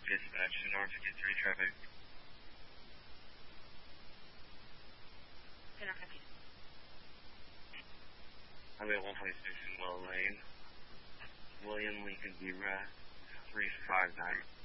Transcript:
Dispatch to North 53 traffic. I'm at 126 in Well Lane. William Lincoln Zebra 359.